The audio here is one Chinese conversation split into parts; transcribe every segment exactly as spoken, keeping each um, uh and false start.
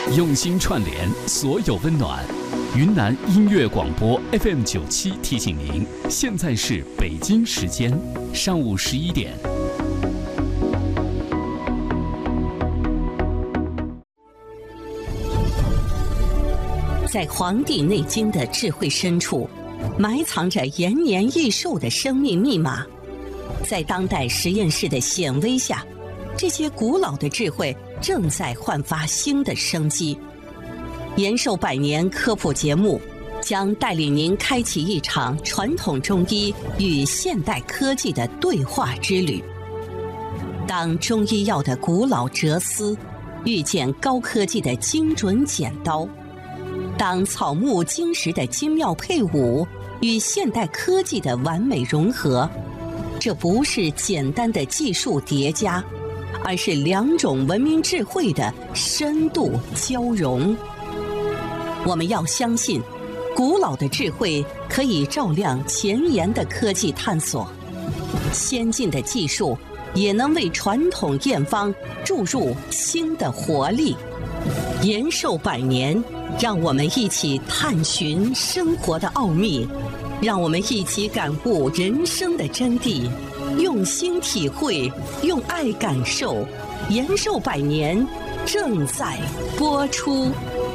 用心串联所有温暖。云南音乐广播 F M 九七提醒您，现在是北京时间上午十一点。 在《黄帝内经》的智慧深处，埋藏着延年益寿的生命密码。在当代实验室的显微下，这些古老的智慧正在焕发新的生机。延寿百年科普节目将带领您开启一场传统中医与现代科技的对话之旅。当中医药的古老哲思遇见高科技的精准剪刀，当草木金石的精妙配伍与现代科技的完美融合，这不是简单的技术叠加，而是两种文明智慧的深度交融。我们要相信，古老的智慧可以照亮前沿的科技探索，先进的技术也能为传统验方注入新的活力。延寿百年，让我们一起探寻生活的奥秘，让我们一起感悟人生的真谛，用心体会，用爱感受。延寿百年正在播出。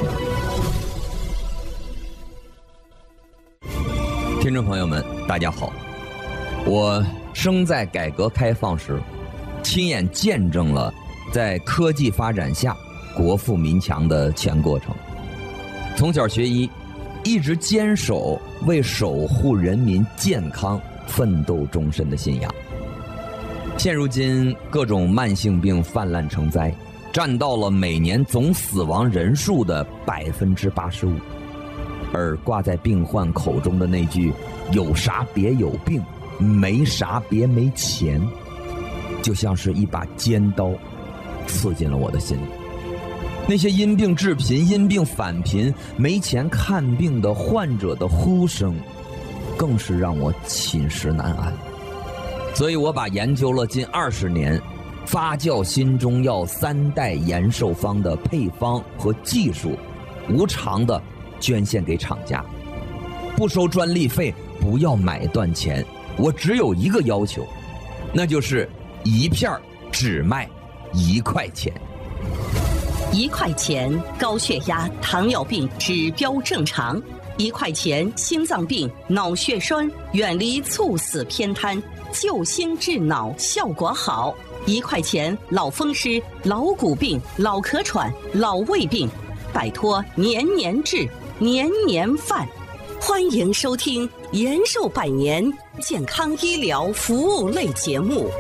听众朋友们，大家好！我生在改革开放时，亲眼见证了在科技发展下国富民强的全过程。从小学医，一直坚守为守护人民健康奋斗终身的信仰。现如今，各种慢性病泛滥成灾，占到了每年总死亡人数的百分之八十五。而挂在病患口中的那句“有啥别有病，没啥别没钱”，就像是一把尖刀，刺进了我的心里。那些因病致贫、因病返贫、没钱看病的患者的呼声，更是让我寝食难安。所以我把研究了近二十年发酵新中药三代延寿方的配方和技术，无偿的捐献给厂家，不收专利费，不要买断钱。我只有一个要求，那就是一片只卖一块钱。 一块钱高血压、糖尿病指标正常；一块钱心脏病、脑血栓远离猝死偏瘫，救心治脑效果好；一块钱老风湿、老骨病、老咳喘、老胃病，摆脱年年治、年年犯。欢迎收听延寿百年健康医疗服务类节目。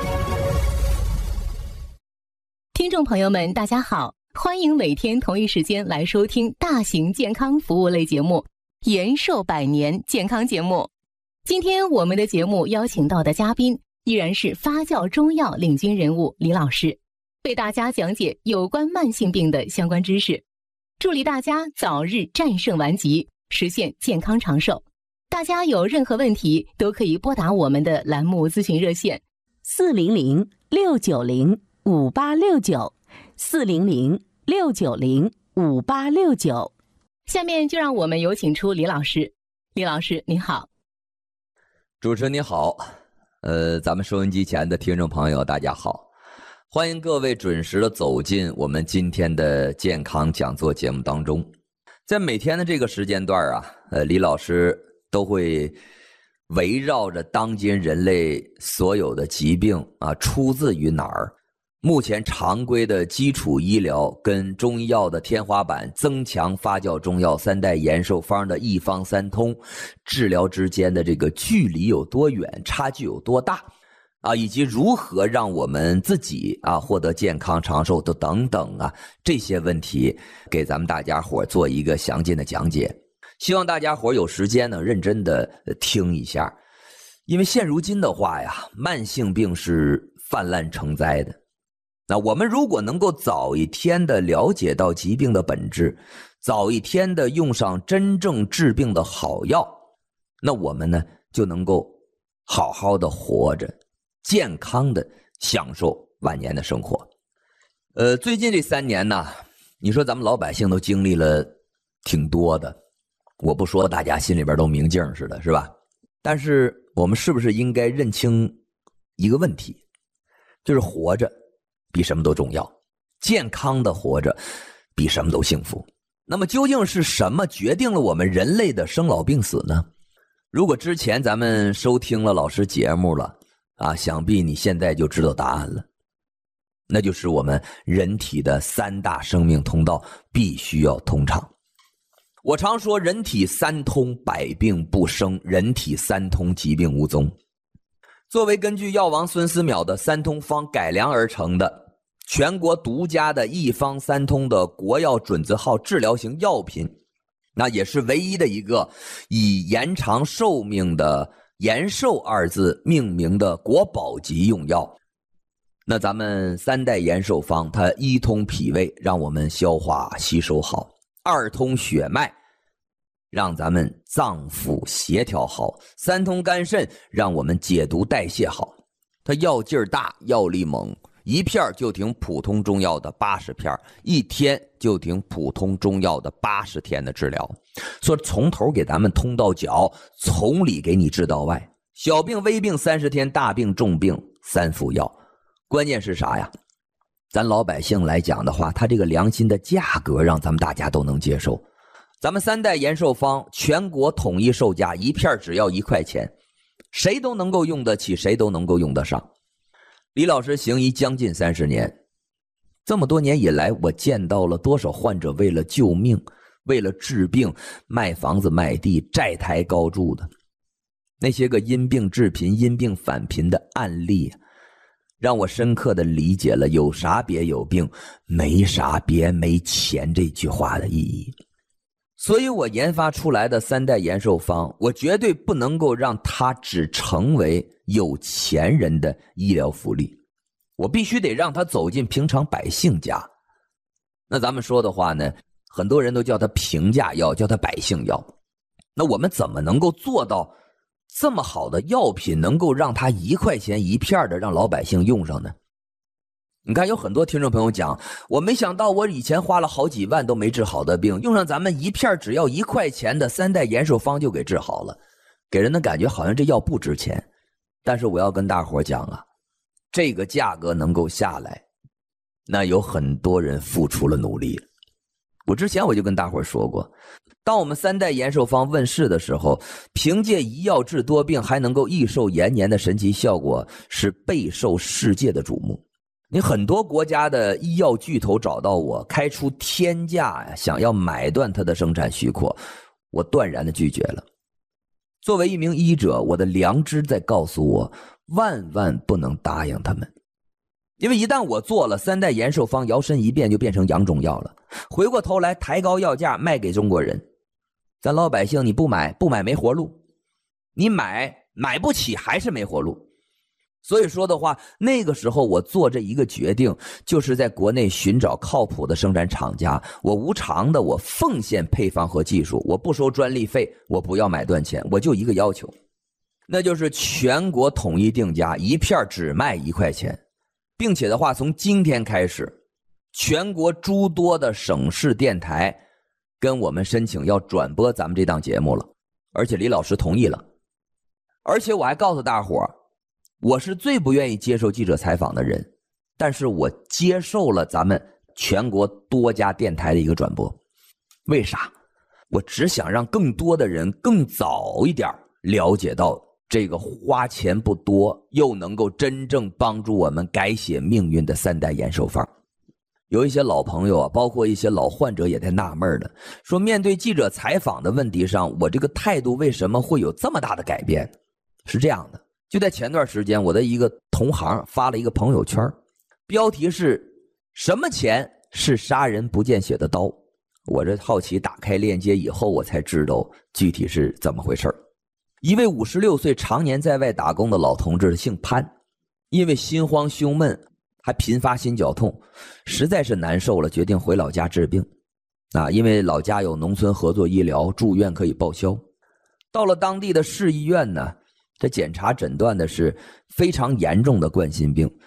听众朋友们，大家好，欢迎每天同一时间来收听大型健康服务类节目延寿百年健康节目。今天我们的节目邀请到的嘉宾依然是发酵中药领军人物李老师，为大家讲解有关慢性病的相关知识，助力大家早日战胜顽疾，实现健康长寿。大家有任何问题都可以拨打我们的栏目咨询热线四零零六九零五八六九，四零零六九零五八六九。 下面就让我们有请出李老师。李老师您好。 主持人你好，呃，咱们收音机前的听众朋友大家好，欢迎各位准时的走进我们今天的健康讲座节目当中。在每天的这个时间段啊，呃，李老师都会围绕着当今人类所有的疾病啊，出自于哪儿？目前常规的基础医疗跟中医药的天花板增强发酵中药三代延寿方的一方三通，治疗之间的这个距离有多远，差距有多大啊，以及如何让我们自己啊获得健康长寿的等等啊，这些问题给咱们大家伙做一个详尽的讲解。希望大家伙有时间呢认真的听一下，因为现如今的话呀，慢性病是泛滥成灾的。那我们如果能够早一天的了解到疾病的本质，早一天的用上真正治病的好药，那我们呢就能够好好的活着，健康的享受晚年的生活。呃，最近这三年呢， 你说咱们老百姓都经历了挺多的，我不说大家心里边都明镜似的，是吧？但是我们是不是应该认清一个问题，就是活着比什么都重要，健康的活着比什么都幸福。那么究竟是什么决定了我们人类的生老病死呢？如果之前咱们收听了老师节目了啊，想必你现在就知道答案了。那就是我们人体的三大生命通道必须要通畅。我常说人体三通，百病不生，人体三通，疾病无踪。作为根据药王孙思邈的三通方改良而成的全国独家的一方三通的国药准字号治疗型药品，那也是唯一的一个以延长寿命的延寿二字命名的国宝级用药。那咱们三代延寿方，它一通脾胃，让我们消化吸收好；二通血脉，让咱们脏腑协调好；三通肝肾，让我们解毒代谢好。它药劲儿大，药力猛，一片就挺普通中药的八十片，一天就挺普通中药的八十天的治疗。所以从头给咱们通到脚，从里给你治到外。小病微病三十天，大病重病三服药。关键是啥呀？咱老百姓来讲的话，它这个良心的价格让咱们大家都能接受。咱们三代延寿方全国统一售价，一片只要一块钱，谁都能够用得起，谁都能够用得上。李老师行医将近三十年，这么多年以来，我见到了多少患者为了救命，为了治病，卖房子卖地，债台高筑的。那些个因病致贫，因病返贫的案例，让我深刻的理解了有啥别有病，没啥别没钱这句话的意义。所以我研发出来的三代延寿方，我绝对不能够让它只成为有钱人的医疗福利，我必须得让它走进平常百姓家。那咱们说的话呢，很多人都叫它平价药，叫它百姓药。那我们怎么能够做到这么好的药品能够让它一块钱一片的让老百姓用上呢？你看有很多听众朋友讲，我没想到我以前花了好几万都没治好的病，用上咱们一片只要一块钱的三代延寿方就给治好了，给人的感觉好像这药不值钱。但是我要跟大伙讲啊，这个价格能够下来，那有很多人付出了努力。我之前我就跟大伙说过，当我们三代延寿方问世的时候，凭借一药治多病还能够益寿延年的神奇效果，是备受世界的瞩目。你很多国家的医药巨头找到我，开出天价呀，想要买断它的生产许可，我断然的拒绝了。作为一名医者，我的良知在告诉我，万万不能答应他们。因为一旦我做了，三代延寿方摇身一变就变成洋中药了，回过头来抬高药价卖给中国人，咱老百姓你不买不买没活路，你买买不起还是没活路。所以说的话，那个时候我做这一个决定，就是在国内寻找靠谱的生产厂家，我无偿的我奉献配方和技术，我不收专利费，我不要买断钱，我就一个要求，那就是全国统一定价，一片只卖一块钱，并且的话从今天开始，全国诸多的省市电台跟我们申请要转播咱们这档节目了，而且李老师同意了。而且我还告诉大伙儿，我是最不愿意接受记者采访的人，但是我接受了咱们全国多家电台的一个转播。为啥？我只想让更多的人更早一点了解到这个花钱不多又能够真正帮助我们改写命运的三代延寿方。有一些老朋友啊，包括一些老患者也在纳闷的，说面对记者采访的问题上，我这个态度为什么会有这么大的改变？是这样的，就在前段时间，我的一个同行发了一个朋友圈，标题是什么钱是杀人不见血的刀。我这好奇打开链接以后，我才知道具体是怎么回事。一位五十六岁常年在外打工的老同志姓潘，因为心慌胸闷还频发心绞痛，实在是难受了，决定回老家治病啊，因为老家有农村合作医疗，住院可以报销。到了当地的市医院呢，这检查诊断的是非常严重的冠心病，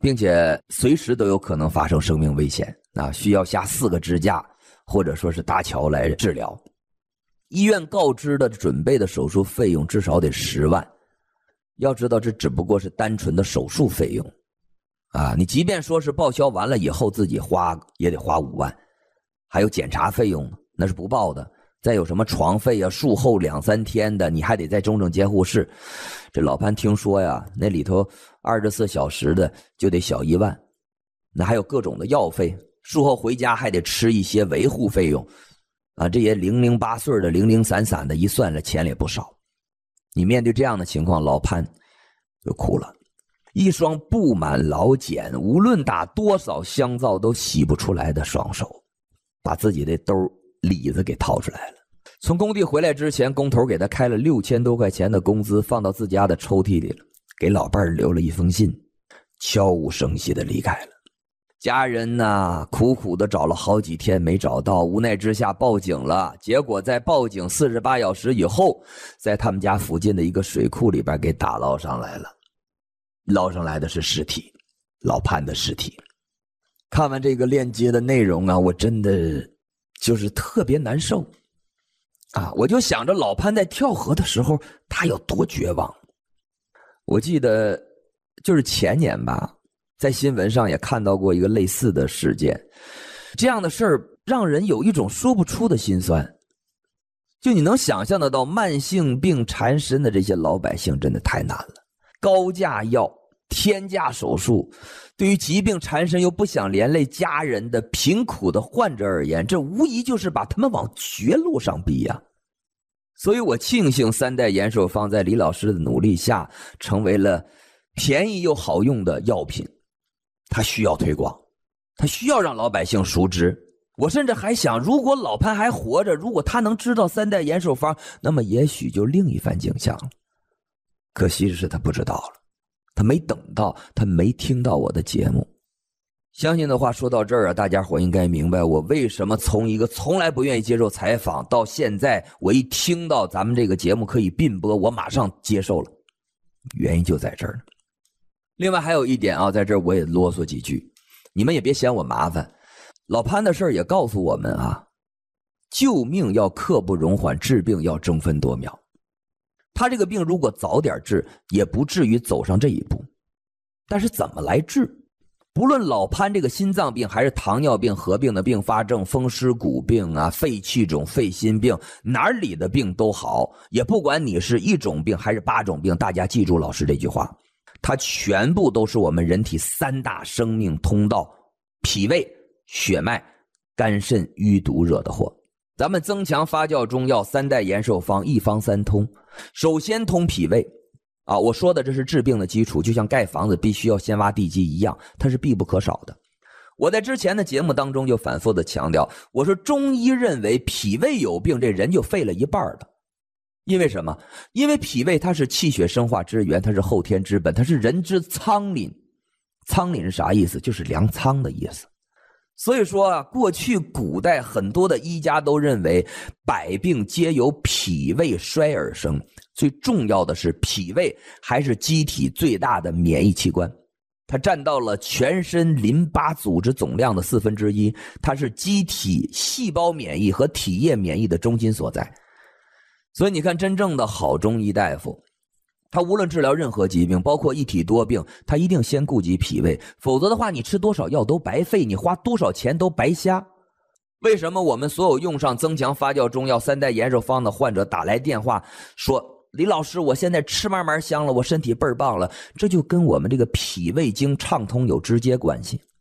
并且随时都有可能发生生命危险啊，需要下四个支架或者说是搭桥来治疗。医院告知的准备的手术费用至少得十万，要知道这只不过是单纯的手术费用啊，你即便说是报销完了以后自己花也得花五万，还有检查费用那是不报的，再有什么床费啊，术后两三天的你还得在中正监护室。这老潘听说呀，那里头二十四小时的就得小一万，那还有各种的药费，术后回家还得吃一些维护费用啊，这也零零八碎的零零散散的，一算了钱也不少。你面对这样的情况，老潘就哭了，一双布满老茧，无论打多少香皂都洗不出来的双手，把自己的兜里子给掏出来了。从工地回来之前，工头给他开了六千多块钱的工资，放到自家的抽屉里了，给老伴儿留了一封信，悄无声息的离开了。家人呢，苦苦的找了好几天没找到，无奈之下报警了。结果在报警四十八小时以后，在他们家附近的一个水库里边给打捞上来了。捞上来的是尸体，老潘的尸体。看完这个链接的内容啊，我真的就是特别难受啊！我就想着老潘在跳河的时候他有多绝望。我记得就是前年吧，在新闻上也看到过一个类似的事件，这样的事儿让人有一种说不出的心酸。就你能想象得到，慢性病缠身的这些老百姓真的太难了，高价药、天价手术，对于疾病缠身又不想连累家人的贫苦的患者而言，这无疑就是把他们往绝路上逼呀。所以我庆幸三代延寿方在李老师的努力下成为了便宜又好用的药品，它需要推广，它需要让老百姓熟知。我甚至还想，如果老潘还活着，如果他能知道三代延寿方，那么也许就另一番景象了。可惜的是他不知道了，他没等到，他没听到我的节目。相信的话说到这儿啊，大家伙应该明白我为什么从一个从来不愿意接受采访到现在我一听到咱们这个节目可以并播，我马上接受了，原因就在这儿。另外还有一点啊，在这儿我也啰嗦几句，你们也别嫌我麻烦。老潘的事儿也告诉我们啊，救命要刻不容缓，治病要争分夺秒。他这个病如果早点治，也不至于走上这一步。但是怎么来治？不论老潘这个心脏病还是糖尿病合并的并发症、风湿骨病啊、肺气肿、肺心病，哪里的病都好，也不管你是一种病还是八种病，大家记住老师这句话，它全部都是我们人体三大生命通道：脾胃、血脉、肝肾淤毒惹的祸。咱们增强发酵中药三代延寿方一方三通，首先通脾胃啊，我说的这是治病的基础，就像盖房子必须要先挖地基一样，它是必不可少的。我在之前的节目当中就反复的强调，我说中医认为脾胃有病，这人就废了一半的。因为什么？因为脾胃它是气血生化之源，它是后天之本，它是人之仓廪。仓廪是啥意思？就是粮仓的意思。所以说啊，过去古代很多的医家都认为百病皆由脾胃衰而生，最重要的是脾胃还是机体最大的免疫器官，它占到了全身淋巴组织总量的四分之一，它是机体细胞免疫和体液免疫的中心所在。所以你看，真正的好中医大夫，他无论治疗任何疾病，包括一体多病，他一定先顾及脾胃，否则的话你吃多少药都白费，你花多少钱都白瞎。为什么我们所有用上增强发酵中药三代延寿方的患者打来电话说，李老师我现在吃慢慢香了，我身体倍儿棒了，这就跟我们这个脾胃经畅通有直接关系。